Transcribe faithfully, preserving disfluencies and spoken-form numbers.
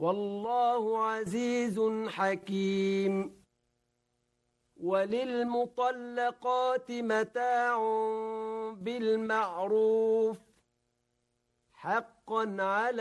والله عزيز حكيم. وللمطلقات متاع بالمعروف حقا على